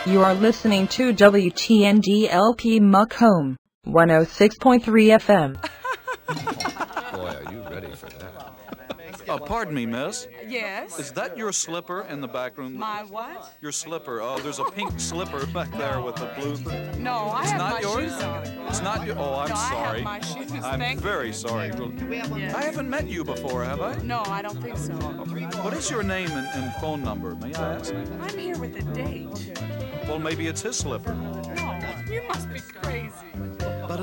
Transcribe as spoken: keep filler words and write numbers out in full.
You are listening to W T N D L P Macomb, one oh six point three F M. Boy, are you ready for that. Uh, pardon me, miss. Yes? Is that your slipper in the back room? My what? Your slipper. Oh, there's a pink slipper back there with the blue thing. No, I It's have not my yours? shoes on. It's not your... Oh, I'm No, I have sorry. my shoes. I'm Thank very you. sorry. Well, Yes. I haven't met you before, have I? No, I don't think so. What is your name and, and phone number? May I ask? I'm here with a date. Well, maybe it's his slipper. No, you must be crazy.